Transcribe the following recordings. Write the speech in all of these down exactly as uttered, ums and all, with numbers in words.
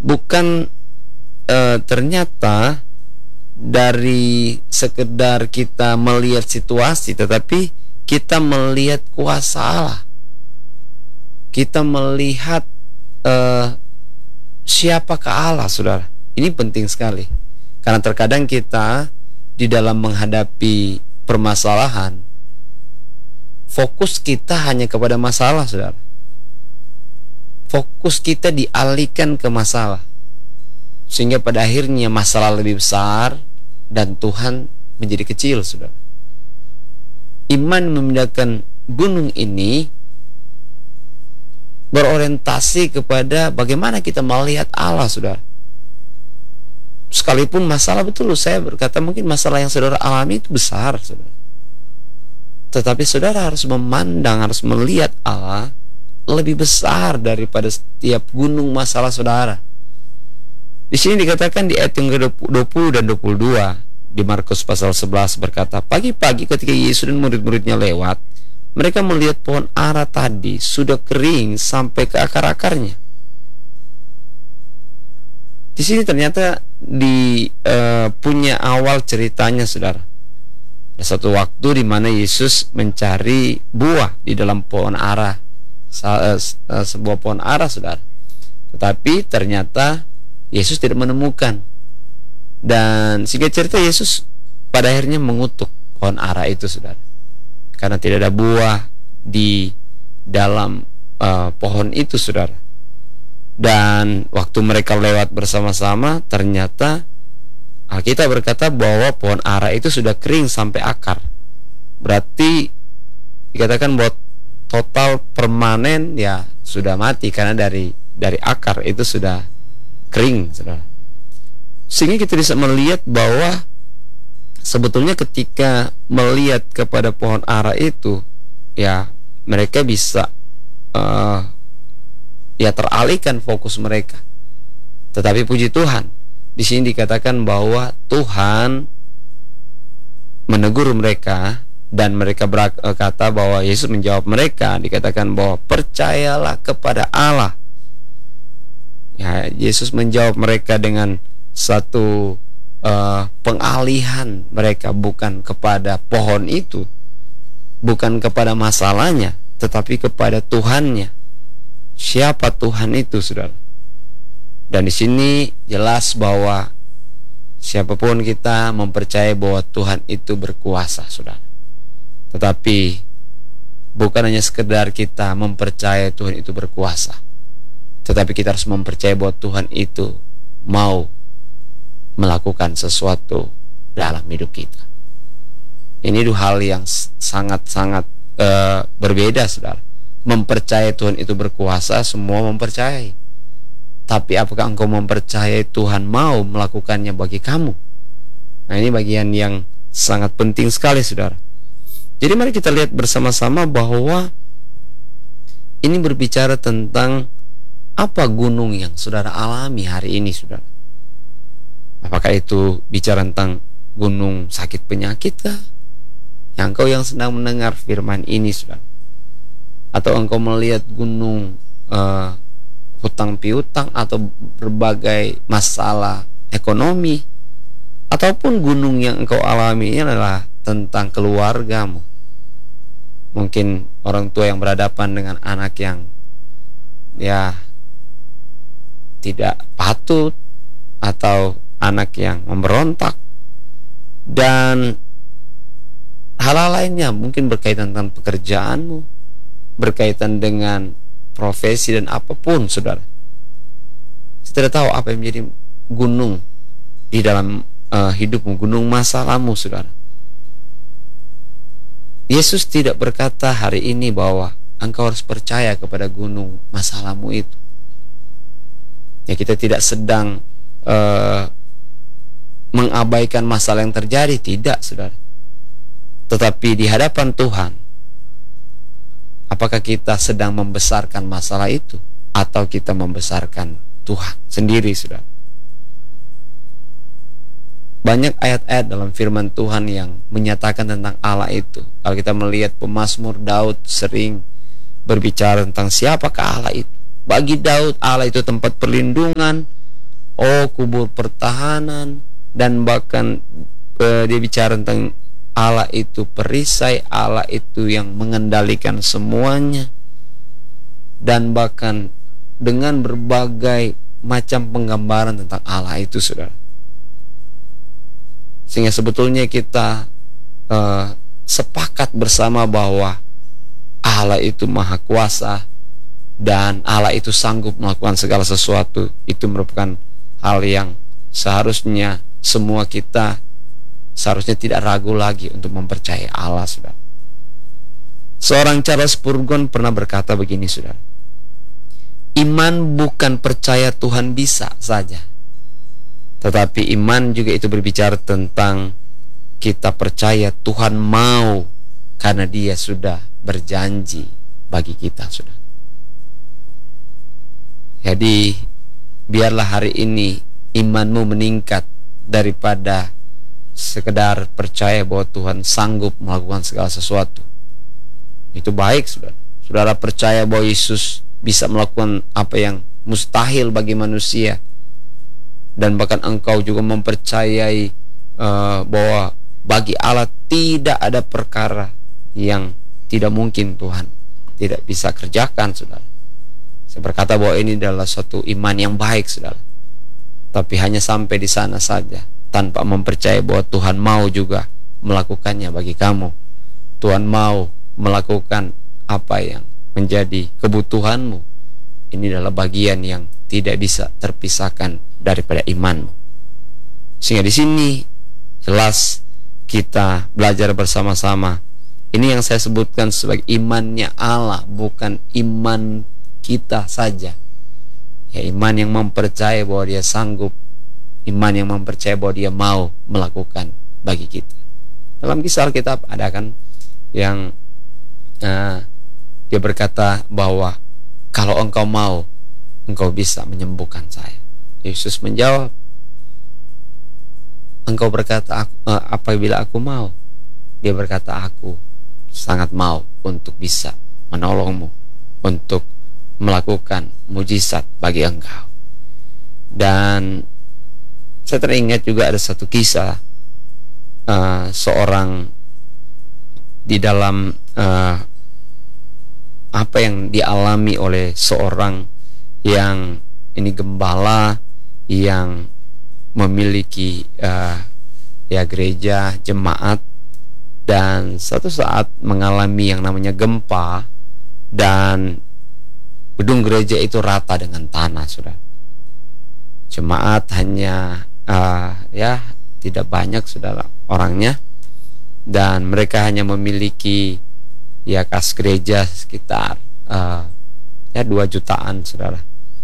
bukan uh, ternyata dari sekedar kita melihat situasi, tetapi kita melihat kuasa Allah. Kita melihat uh, siapakah Allah, saudara. Ini penting sekali, karena terkadang kita di dalam menghadapi permasalahan, fokus kita hanya kepada masalah, saudara. Fokus kita dialihkan ke masalah, sehingga pada akhirnya masalah lebih besar dan Tuhan menjadi kecil, saudara. Iman memindahkan gunung ini berorientasi kepada bagaimana kita melihat Allah, saudara. Sekalipun masalah, betul saya berkata, mungkin masalah yang saudara alami itu besar, saudara, tetapi saudara harus memandang, harus melihat Allah lebih besar daripada setiap gunung masalah saudara. Di sini dikatakan di ayat yang ke dua puluh dan dua puluh dua di Markus pasal sebelas berkata, pagi-pagi ketika Yesus dan murid-muridnya lewat, mereka melihat pohon ara tadi sudah kering sampai ke akar-akarnya. Di sini ternyata di uh, punya awal ceritanya, saudara. Ada satu waktu di mana Yesus mencari buah di dalam pohon ara, uh, uh, sebuah pohon ara, saudara. Tetapi ternyata Yesus tidak menemukan, dan sehingga cerita Yesus pada akhirnya mengutuk pohon ara itu, saudara, karena tidak ada buah di dalam uh, pohon itu, saudara. Dan waktu mereka lewat bersama-sama, ternyata Alkitab berkata bahwa pohon ara itu sudah kering sampai akar. Berarti dikatakan bahwa total permanen ya sudah mati, karena dari dari akar itu sudah kering, saudara. Sehingga kita bisa melihat bahwa sebetulnya ketika melihat kepada pohon ara itu, ya mereka bisa uh, ya teralihkan fokus mereka. Tetapi puji Tuhan, di sini dikatakan bahwa Tuhan menegur mereka, dan mereka berkata bahwa Yesus menjawab mereka, dikatakan bahwa percayalah kepada Allah. Ya, Yesus menjawab mereka dengan satu uh, pengalihan mereka, bukan kepada pohon itu, bukan kepada masalahnya, tetapi kepada Tuhannya. Siapa Tuhan itu, saudara? Dan di sini jelas bahwa siapapun kita mempercayai bahwa Tuhan itu berkuasa, saudara. Tetapi bukan hanya sekedar kita mempercayai Tuhan itu berkuasa, tetapi kita harus mempercayai bahwa Tuhan itu mau melakukan sesuatu dalam hidup kita. Ini dua hal yang sangat-sangat uh, berbeda, saudara. Mempercayai Tuhan itu berkuasa, semua mempercayai. Tapi apakah engkau mempercayai Tuhan mau melakukannya bagi kamu? Nah, ini bagian yang sangat penting sekali, saudara. Jadi mari kita lihat bersama-sama bahwa ini berbicara tentang apa gunung yang saudara alami hari ini, saudara. Apakah itu bicara tentang gunung sakit penyakit kah? Yang engkau yang sedang mendengar firman ini, saudara. Atau engkau melihat gunung uh, hutang piutang, atau berbagai masalah ekonomi, ataupun gunung yang engkau alami ini adalah tentang keluargamu. Mungkin orang tua yang berhadapan dengan anak yang ya tidak patut, atau anak yang memberontak, dan hal-hal lainnya, mungkin berkaitan dengan pekerjaanmu, berkaitan dengan profesi dan apapun, saudara. Saya tidak tahu apa yang menjadi gunung di dalam uh, hidupmu, gunung masalahmu, saudara. Yesus tidak berkata hari ini bahwa engkau harus percaya kepada gunung masalahmu itu. Ya, kita tidak sedang uh, mengabaikan masalah yang terjadi, tidak, saudara. Tetapi di hadapan Tuhan, apakah kita sedang membesarkan masalah itu, atau kita membesarkan Tuhan sendiri, saudara? Banyak ayat-ayat dalam firman Tuhan yang menyatakan tentang Allah itu. Kalau kita melihat pemazmur Daud sering berbicara tentang siapakah Allah itu. Bagi Daud, Allah itu tempat perlindungan, oh kubur pertahanan, dan bahkan eh, dia bicara tentang Allah itu perisai, Allah itu yang mengendalikan semuanya, dan bahkan dengan berbagai macam penggambaran tentang Allah itu, saudara. Sehingga sebetulnya kita uh, sepakat bersama bahwa Allah itu maha kuasa dan Allah itu sanggup melakukan segala sesuatu. Itu merupakan hal yang seharusnya semua kita seharusnya tidak ragu lagi untuk mempercayai Allah, saudara. Seorang Charles Spurgeon pernah berkata begini, saudara. Iman bukan percaya Tuhan bisa saja, tetapi iman juga itu berbicara tentang kita percaya Tuhan mau, karena Dia sudah berjanji bagi kita, saudara. Jadi biarlah hari ini imanmu meningkat daripada sekedar percaya bahwa Tuhan sanggup melakukan segala sesuatu. Itu baik, saudara. Saudara percaya bahwa Yesus bisa melakukan apa yang mustahil bagi manusia, dan bahkan engkau juga mempercayai uh, bahwa bagi Allah tidak ada perkara yang tidak mungkin Tuhan tidak bisa kerjakan, saudara. Saya berkata bahwa ini adalah suatu iman yang baik, saudara. Tapi hanya sampai di sana saja, tanpa mempercayai bahwa Tuhan mau juga melakukannya bagi kamu. Tuhan mau melakukan apa yang menjadi kebutuhanmu. Ini adalah bagian yang tidak bisa terpisahkan daripada imanmu. Sehingga di sini jelas kita belajar bersama-sama. Ini yang saya sebutkan sebagai imannya Allah, bukan iman kita saja. Ya, iman yang mempercayai bahwa Dia sanggup, iman yang mempercayai bahwa Dia mau melakukan bagi kita. Dalam kisah Alkitab ada kan yang uh, Dia berkata bahwa kalau engkau mau, engkau bisa menyembuhkan saya. Yesus menjawab, engkau berkata, aku, uh, apabila aku mau. Dia berkata, aku sangat mau untuk bisa menolongmu, untuk melakukan mujizat bagi engkau. Dan saya teringat juga ada satu kisah uh, seorang di dalam uh, apa yang dialami oleh seorang yang ini gembala yang memiliki uh, ya gereja jemaat, dan suatu saat mengalami yang namanya gempa, dan gedung gereja itu rata dengan tanah, saudara. Jemaat hanya uh, ya tidak banyak, saudara, orangnya, dan mereka hanya memiliki ya kas gereja sekitar uh, ya dua jutaan, saudara.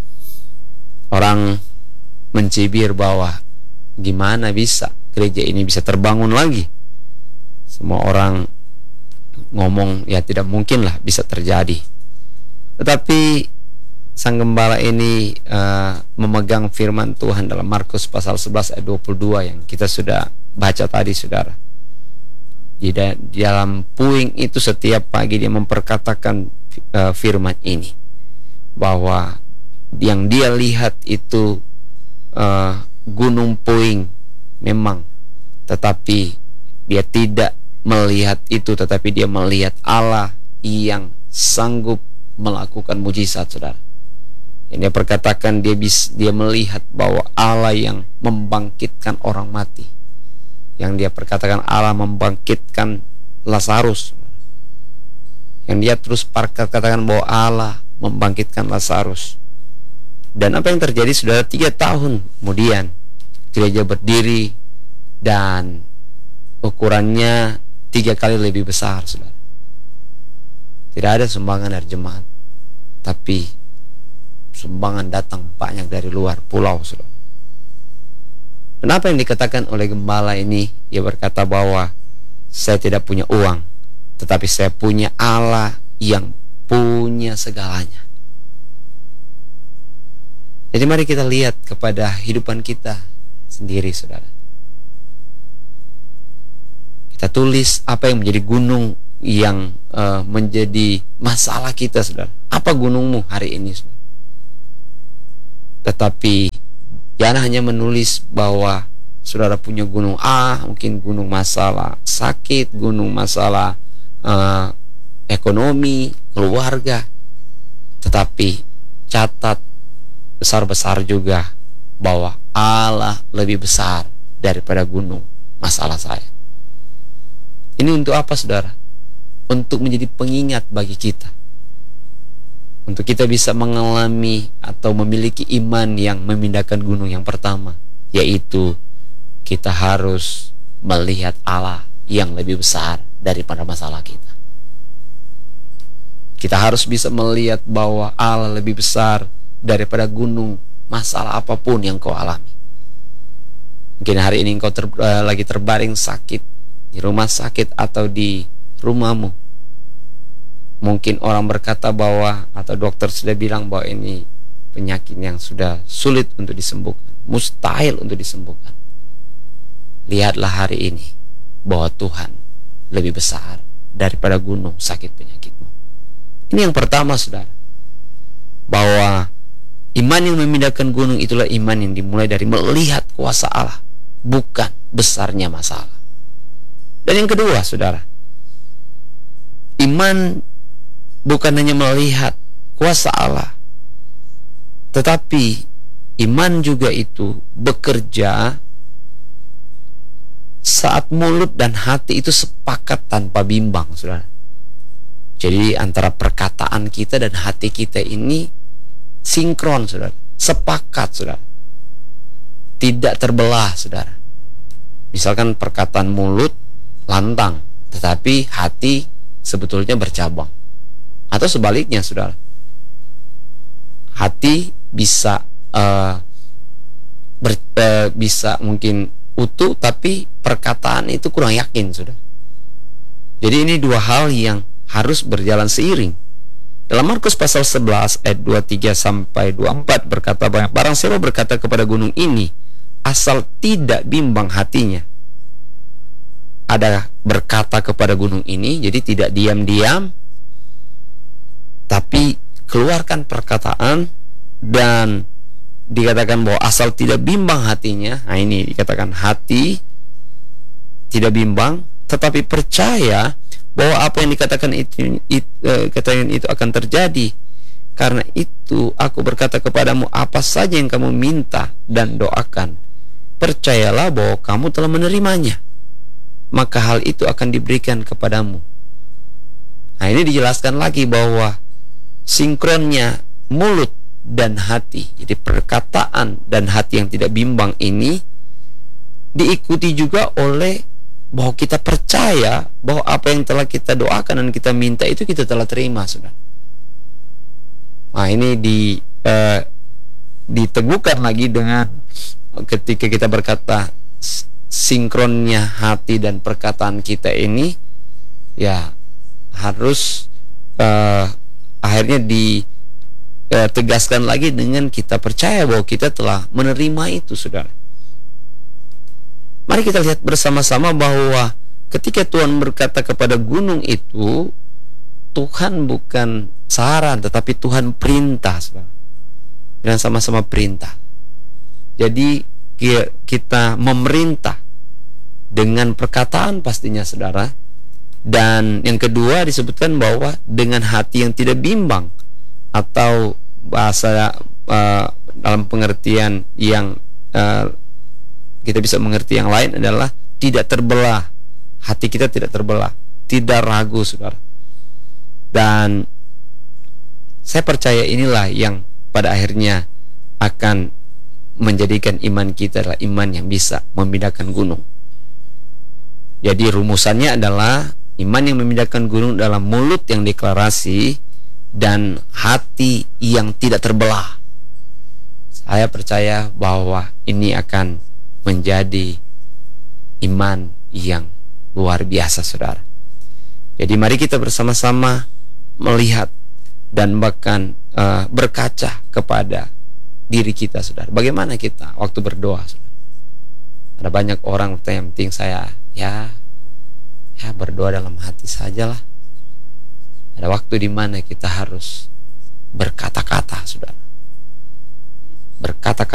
Orang mencibir bahwa gimana bisa gereja ini bisa terbangun lagi. Semua orang ngomong ya tidak mungkin lah bisa terjadi. Tetapi sang gembala ini uh, memegang firman Tuhan dalam Markus pasal sebelas ayat dua puluh dua yang kita sudah baca tadi, saudara. Di dalam puing itu setiap pagi dia memperkatakan uh, firman ini, bahwa yang dia lihat itu uh, gunung puing memang, tetapi dia tidak melihat itu, tetapi dia melihat Allah yang sanggup melakukan mujizat, saudara. Yang dia perkatakan, dia bis, dia melihat bahwa Allah yang membangkitkan orang mati. Yang dia perkatakan Allah membangkitkan Lazarus. Yang dia terus katakan bahwa Allah membangkitkan Lazarus. Dan apa yang terjadi, saudara? Tiga tahun kemudian gereja berdiri dan ukurannya tiga kali lebih besar, saudara. Tidak ada sumbangan dari jemaat, tapi sumbangan datang banyak dari luar pulau, saudara. Dan apa yang dikatakan oleh gembala ini? Dia berkata bahwa saya tidak punya uang, tetapi saya punya Allah yang punya segalanya. Jadi mari kita lihat kepada hidupan kita sendiri, saudara. Kita tulis apa yang menjadi gunung yang uh, menjadi masalah kita, saudara. Apa gunungmu hari ini, saudara? Tetapi Jangan hanya menulis bahwa saudara punya gunung A, mungkin gunung masalah sakit, gunung masalah uh, ekonomi, keluarga. Tetapi catat besar-besar juga bahwa Allah lebih besar daripada gunung masalah saya. Ini untuk apa, saudara? Untuk menjadi pengingat bagi kita, untuk kita bisa mengalami atau memiliki iman yang memindahkan gunung yang pertama, yaitu kita harus melihat Allah yang lebih besar daripada masalah kita. Kita harus bisa melihat bahwa Allah lebih besar daripada gunung masalah apapun yang kau alami. Mungkin hari ini kau ter, uh, lagi terbaring sakit di rumah sakit atau di rumahmu. Mungkin orang berkata bahwa, atau dokter sudah bilang bahwa ini penyakit yang sudah sulit untuk disembuhkan, mustahil untuk disembuhkan. Lihatlah hari ini bahwa Tuhan lebih besar daripada gunung sakit penyakitmu. Ini yang pertama, saudara, bahwa iman yang memindahkan gunung itulah iman yang dimulai dari melihat kuasa Allah, bukan besarnya masalah. Dan yang kedua, saudara, iman bukan hanya melihat kuasa Allah, tetapi iman juga itu bekerja saat mulut dan hati itu sepakat tanpa bimbang, saudara. Jadi antara perkataan kita dan hati kita ini sinkron, saudara, sepakat, saudara, tidak terbelah, saudara. Misalkan perkataan mulut lantang, tetapi hati sebetulnya bercabang. Atau sebaliknya, saudara, hati bisa uh, ber, uh, bisa mungkin utuh, tapi perkataan itu kurang yakin, saudara. Jadi ini dua hal yang harus berjalan seiring. Dalam Markus pasal sebelas ayat dua puluh tiga sampai dua puluh empat berkata, barang siapa berkata kepada gunung ini, asal tidak bimbang hatinya. Ada berkata kepada gunung ini, jadi tidak diam-diam, tapi keluarkan perkataan, dan dikatakan bahwa asal tidak bimbang hatinya. Nah ini dikatakan hati tidak bimbang, tetapi percaya bahwa apa yang dikatakan itu, itu, eh, katakan itu akan terjadi. Karena itu aku berkata kepadamu, apa saja yang kamu minta dan doakan, percayalah bahwa kamu telah menerimanya, maka hal itu akan diberikan kepadamu. Nah ini dijelaskan lagi bahwa sinkronnya mulut dan hati, jadi perkataan dan hati yang tidak bimbang ini diikuti juga oleh bahwa kita percaya bahwa apa yang telah kita doakan dan kita minta itu kita telah terima, saudara. Nah ini di eh, diteguhkan lagi dengan ketika kita berkata sinkronnya hati dan perkataan kita ini, ya harus eh, akhirnya ditegaskan lagi dengan kita percaya bahwa kita telah menerima itu, saudara. Mari kita lihat bersama-sama bahwa ketika Tuhan berkata kepada gunung itu, Tuhan bukan saran, tetapi Tuhan perintah, saudara. Dan sama-sama perintah. Jadi kita memerintah dengan perkataan pastinya, saudara. Dan yang kedua disebutkan bahwa dengan hati yang tidak bimbang, atau bahasa uh, dalam pengertian yang uh, kita bisa mengerti yang lain adalah tidak terbelah. Hati kita tidak terbelah, tidak ragu, saudara. Dan saya percaya inilah yang pada akhirnya akan menjadikan iman kita adalah iman yang bisa memindahkan gunung. Jadi rumusannya adalah iman yang memindahkan gunung dalam mulut yang deklarasi dan hati yang tidak terbelah. Saya percaya bahwa ini akan menjadi iman yang luar biasa, saudara. Jadi mari kita bersama-sama melihat dan bahkan uh, berkaca kepada diri kita, saudara. Bagaimana kita waktu berdoa, saudara? Ada banyak orang yang penting saya ya ya berdoa dalam hati sajalah. Ada waktu di mana kita harus berkata-kata, saudara. Berkata-kata terhadap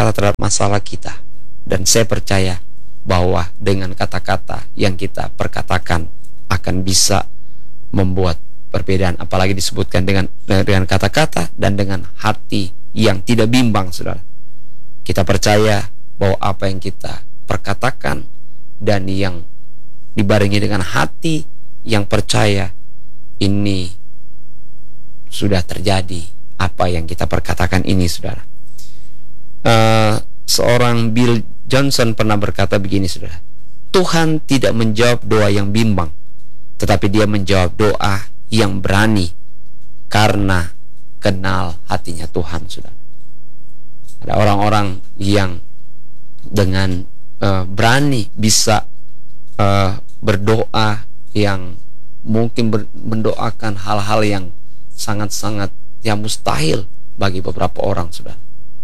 masalah kita. Dan saya percaya bahwa dengan kata-kata yang kita perkatakan akan bisa membuat perbedaan, apalagi disebutkan dengan dengan kata-kata dan dengan hati yang tidak bimbang, saudara. Kita percaya bahwa apa yang kita perkatakan dan yang dibarengi dengan hati yang percaya, ini sudah terjadi apa yang kita perkatakan ini, saudara. Uh, seorang Bill Johnson pernah berkata begini, saudara. Tuhan tidak menjawab doa yang bimbang, tetapi dia menjawab doa yang berani karena kenal hatinya Tuhan, saudara. Ada orang-orang yang dengan uh, berani bisa uh, berdoa, yang mungkin ber, mendoakan hal-hal yang sangat-sangat yang mustahil bagi beberapa orang, saudara.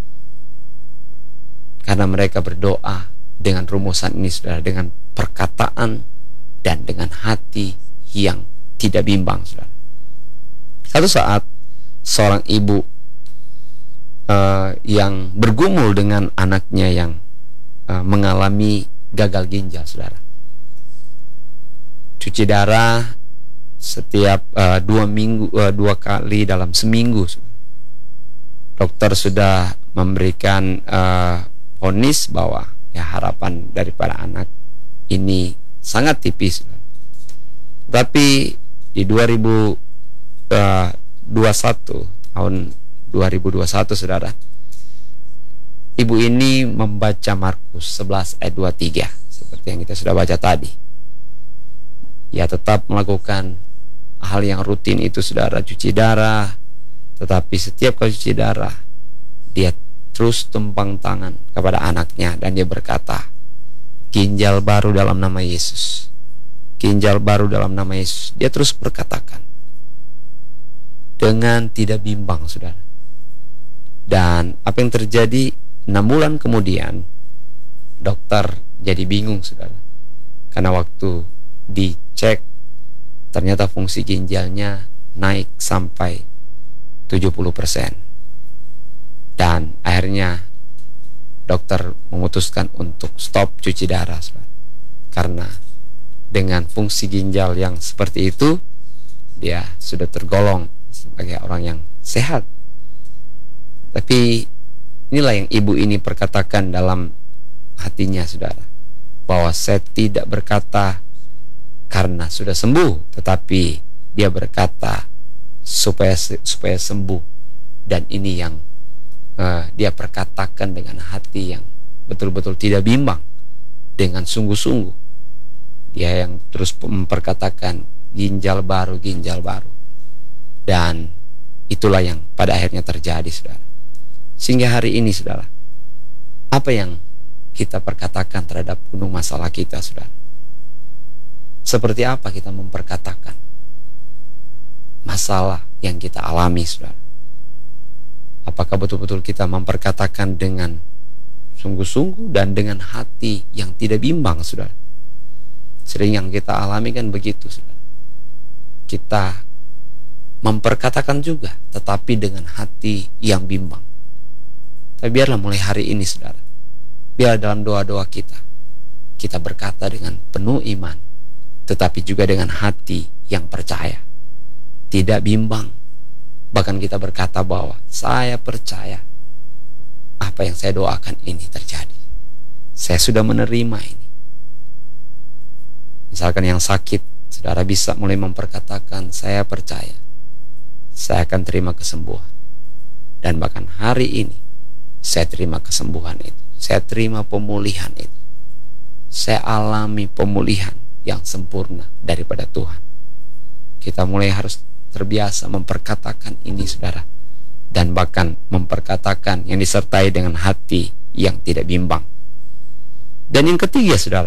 Karena mereka berdoa dengan rumusan ini, saudara, dengan perkataan dan dengan hati yang tidak bimbang, saudara. Satu saat seorang ibu uh, yang bergumul dengan anaknya yang uh, mengalami gagal ginjal, saudara. Cuci darah setiap uh, dua minggu, uh, dua kali dalam seminggu. Dokter sudah memberikan uh, vonis bahwa ya harapan daripada anak ini sangat tipis. Tapi di dua ribu dua puluh satu, tahun dua ribu dua puluh satu, saudara, ibu ini membaca Markus sebelas ayat dua puluh tiga seperti yang kita sudah baca tadi. Ia tetap melakukan hal yang rutin itu, saudara, cuci darah. Tetapi setiap kali cuci darah, dia terus tumpang tangan kepada anaknya dan dia berkata, ginjal baru dalam nama Yesus, ginjal baru dalam nama Yesus. Dia terus berkatakan dengan tidak bimbang, saudara. Dan apa yang terjadi enam bulan kemudian, dokter jadi bingung, saudara, karena waktu dicek ternyata fungsi ginjalnya naik sampai tujuh puluh persen. Dan akhirnya dokter memutuskan untuk stop cuci darah, saudara. Karena dengan fungsi ginjal yang seperti itu, dia sudah tergolong sebagai orang yang sehat. Tapi inilah yang ibu ini perkatakan dalam hatinya, saudara, bahwa saya tidak berkata karena sudah sembuh, tetapi dia berkata supaya supaya sembuh. Dan ini yang uh, dia perkatakan dengan hati yang betul-betul tidak bimbang, dengan sungguh-sungguh. Dia yang terus memperkatakan ginjal baru, ginjal baru. Dan itulah yang pada akhirnya terjadi, saudara. Sehingga hari ini, saudara, apa yang kita perkatakan terhadap gunung masalah kita, saudara? Seperti apa kita memperkatakan masalah yang kita alami, saudara? Apakah betul-betul kita memperkatakan dengan sungguh-sungguh dan dengan hati yang tidak bimbang, saudara? Sering yang kita alami kan begitu, saudara. Kita memperkatakan juga, tetapi dengan hati yang bimbang. Tapi biarlah mulai hari ini, saudara, biar dalam doa-doa kita, kita berkata dengan penuh iman, tetapi juga dengan hati yang percaya, tidak bimbang. Bahkan kita berkata bahwa saya percaya apa yang saya doakan ini terjadi. Saya sudah menerima ini. Misalkan yang sakit, saudara bisa mulai memperkatakan, saya percaya saya akan terima kesembuhan. Dan bahkan hari ini saya terima kesembuhan itu, saya terima pemulihan itu, saya alami pemulihan yang sempurna daripada Tuhan. Kita mulai harus terbiasa memperkatakan ini, saudara, dan bahkan memperkatakan yang disertai dengan hati yang tidak bimbang. Dan yang ketiga, saudara,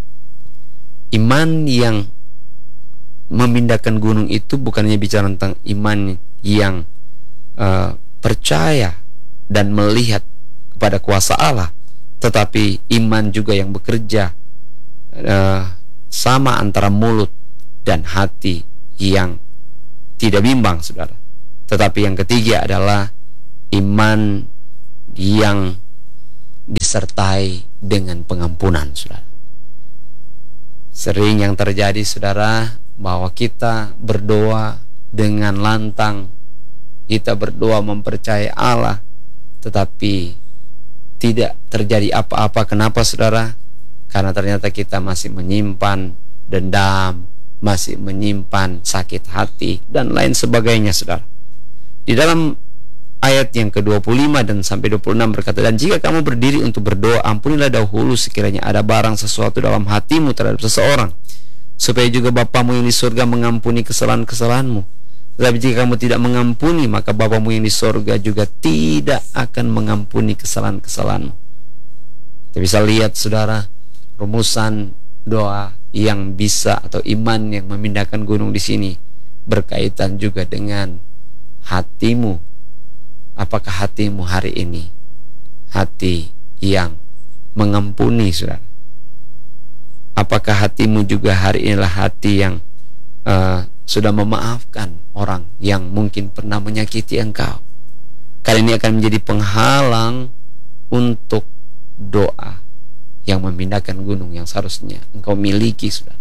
iman yang memindahkan gunung itu bukannya bicara tentang iman yang uh, percaya dan melihat kepada kuasa Allah, tetapi iman juga yang bekerja uh, sama antara mulut dan hati yang tidak bimbang, saudara. Tetapi yang ketiga adalah iman yang disertai dengan pengampunan, saudara. Sering yang terjadi, saudara, bahwa kita berdoa dengan lantang, kita berdoa mempercayai Allah, tetapi tidak terjadi apa-apa. Kenapa, saudara? Karena ternyata kita masih menyimpan dendam, masih menyimpan sakit hati, dan lain sebagainya, saudara. Di dalam ayat yang ke dua puluh lima dan sampai dua puluh enam berkata, dan jika kamu berdiri untuk berdoa, ampunilah dahulu sekiranya ada barang sesuatu dalam hatimu terhadap seseorang, supaya juga Bapamu yang di surga mengampuni kesalahan-kesalahanmu. Tetapi jika kamu tidak mengampuni, maka Bapamu yang di surga juga tidak akan mengampuni kesalahan-kesalahanmu. Kita bisa lihat, saudara, rumusan doa yang bisa atau iman yang memindahkan gunung di sini berkaitan juga dengan hatimu. Apakah hatimu hari ini hati yang mengampuni, saudara? Apakah hatimu juga hari inilah hati yang uh, sudah memaafkan orang yang mungkin pernah menyakiti engkau? Kali ini akan menjadi penghalang untuk doa yang memindahkan gunung yang seharusnya engkau miliki, saudara.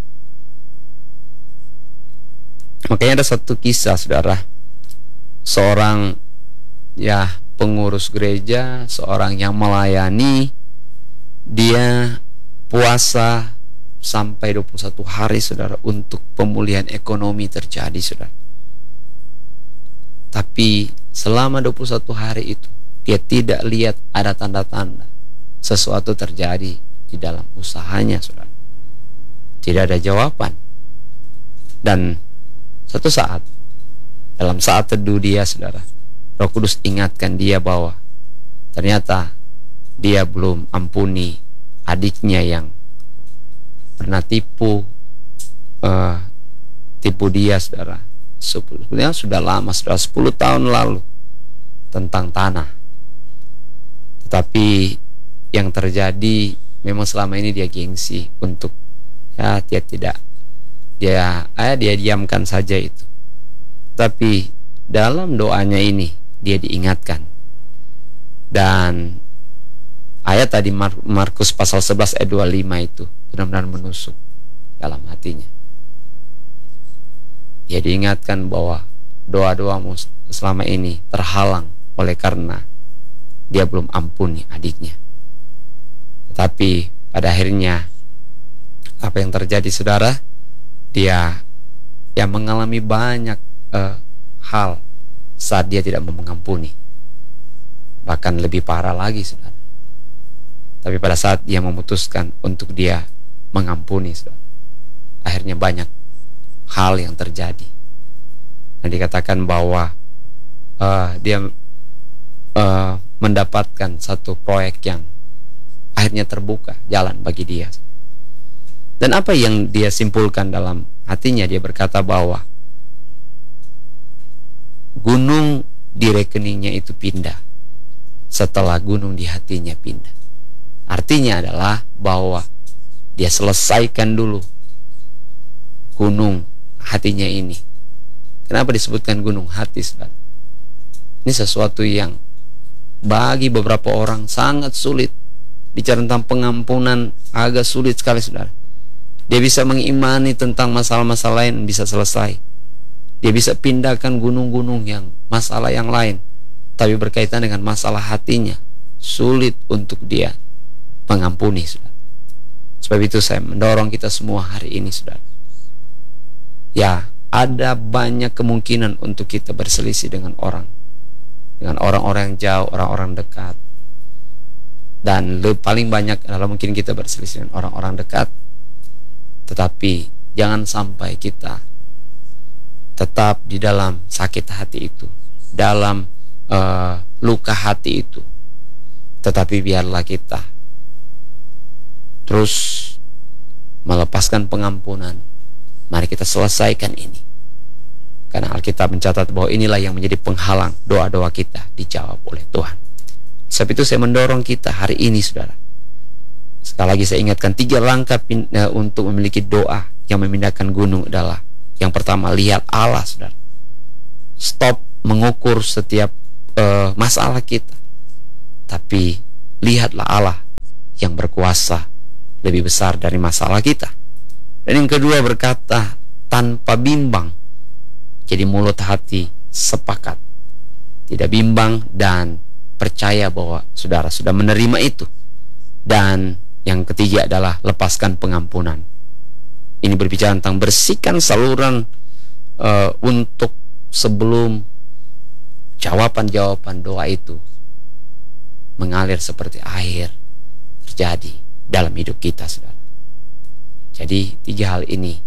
Makanya ada satu kisah, saudara, seorang ya pengurus gereja, seorang yang melayani, dia puasa sampai dua puluh satu hari, saudara, untuk pemulihan ekonomi terjadi, saudara. Tapi selama dua puluh satu hari itu dia tidak lihat ada tanda-tanda sesuatu terjadi di dalam usahanya, saudara. Tidak ada jawaban. Dan satu saat, dalam saat teduh dia, saudara, Roh Kudus ingatkan dia bahwa ternyata dia belum ampuni adiknya yang pernah tipu uh, tipu dia, saudara. Sebenarnya sudah lama, sudah sepuluh tahun lalu, tentang tanah. Tetapi yang terjadi memang selama ini dia gengsi untuk ya dia tidak dia eh, dia diamkan saja itu. Tapi dalam doanya ini dia diingatkan, dan ayat tadi Markus pasal sebelas ayat dua puluh lima itu benar-benar menusuk dalam hatinya. Dia diingatkan bahwa doa-doamu selama ini terhalang oleh karena dia belum ampuni adiknya. Tetapi pada akhirnya apa yang terjadi, saudara? Dia yang mengalami banyak uh, hal saat dia tidak mau mengampuni. Bahkan lebih parah lagi, saudara. Tapi pada saat dia memutuskan untuk dia mengampuni, saudara, akhirnya banyak hal yang terjadi. Dan dikatakan bahwa uh, dia uh, mendapatkan satu proyek yang akhirnya terbuka jalan bagi dia. Dan apa yang dia simpulkan dalam hatinya? Dia berkata bahwa gunung di rekeningnya itu pindah setelah gunung di hatinya pindah. Artinya adalah bahwa dia selesaikan dulu gunung hatinya ini. Kenapa disebutkan gunung hati, saudara? Ini sesuatu yang bagi beberapa orang sangat sulit. Bicara tentang pengampunan agak sulit sekali, saudara. Dia bisa mengimani tentang masalah-masalah lain, bisa selesai. Dia bisa pindahkan gunung-gunung yang masalah yang lain, tapi berkaitan dengan masalah hatinya sulit untuk dia mengampuni, saudara. Sebab itu saya mendorong kita semua hari ini, saudara. Ya, ada banyak kemungkinan untuk kita berselisih dengan orang, dengan orang-orang yang jauh, orang-orang dekat. Dan paling banyak adalah mungkin kita berselisih dengan orang-orang dekat. Tetapi jangan sampai kita tetap di dalam sakit hati itu, dalam uh, luka hati itu. Tetapi biarlah kita terus melepaskan pengampunan. Mari kita selesaikan ini, karena Alkitab mencatat bahwa inilah yang menjadi penghalang doa-doa kita dijawab oleh Tuhan. Sebab itu saya mendorong kita hari ini, saudara. Sekali lagi saya ingatkan, tiga langkah untuk memiliki doa yang memindahkan gunung adalah: yang pertama, lihat Allah, saudara. Stop mengukur setiap uh, masalah kita, tapi lihatlah Allah yang berkuasa lebih besar dari masalah kita. Dan yang kedua berkata tanpa bimbang. Jadi mulut hati sepakat, tidak bimbang dan percaya bahwa saudara sudah menerima itu. Dan yang ketiga adalah lepaskan pengampunan. Ini berbicara tentang bersihkan saluran uh, untuk sebelum jawaban-jawaban doa itu mengalir seperti air terjadi dalam hidup kita, saudara. Jadi tiga hal ini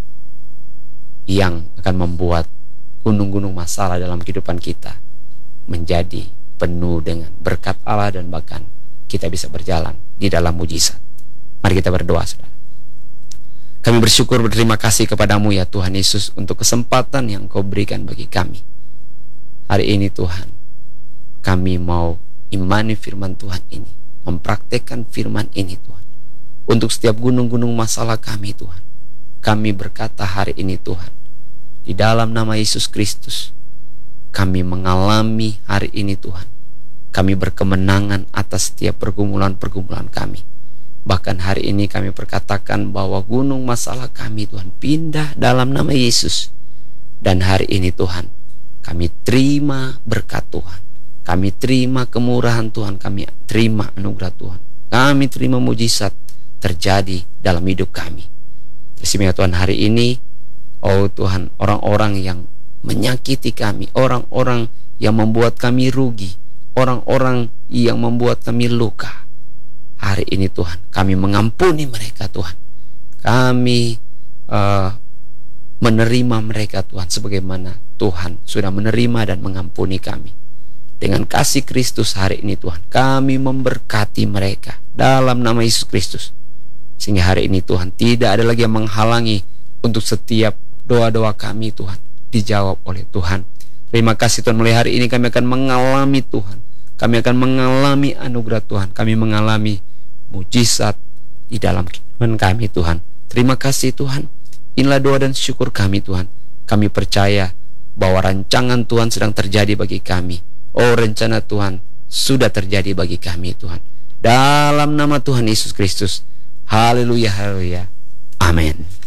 yang akan membuat gunung-gunung masalah dalam kehidupan kita menjadi penuh dengan berkat Allah, dan bahkan kita bisa berjalan di dalam mujizat. Mari kita berdoa, saudara. Kami bersyukur, berterima kasih kepadamu ya Tuhan Yesus untuk kesempatan yang Kau berikan bagi kami. Hari ini Tuhan, kami mau imani firman Tuhan ini, mempraktekkan firman ini Tuhan. Untuk setiap gunung-gunung masalah kami Tuhan, kami berkata hari ini Tuhan, di dalam nama Yesus Kristus, kami mengalami hari ini Tuhan, kami berkemenangan atas setiap pergumulan-pergumulan kami. Bahkan hari ini kami perkatakan bahwa gunung masalah kami Tuhan pindah dalam nama Yesus. Dan hari ini Tuhan, kami terima berkat Tuhan, kami terima kemurahan Tuhan, kami terima anugerah Tuhan, kami terima mujizat terjadi dalam hidup kami. Terima Tuhan hari ini, oh Tuhan, orang-orang yang menyakiti kami, orang-orang yang membuat kami rugi, orang-orang yang membuat kami luka, hari ini Tuhan, kami mengampuni mereka Tuhan. Kami uh, menerima mereka Tuhan, sebagaimana Tuhan sudah menerima dan mengampuni kami. Dengan kasih Kristus hari ini Tuhan, kami memberkati mereka dalam nama Yesus Kristus. Sehingga hari ini Tuhan, tidak ada lagi yang menghalangi untuk setiap doa-doa kami Tuhan dijawab oleh Tuhan. Terima kasih Tuhan, mulai hari ini kami akan mengalami Tuhan, kami akan mengalami anugerah Tuhan, kami mengalami mujizat di dalam kehidupan kami Tuhan. Terima kasih Tuhan. Inilah doa dan syukur kami Tuhan. Kami percaya bahwa rancangan Tuhan sedang terjadi bagi kami. Oh, rencana Tuhan sudah terjadi bagi kami Tuhan. Dalam nama Tuhan Yesus Kristus. Haleluya, haleluya. Amin.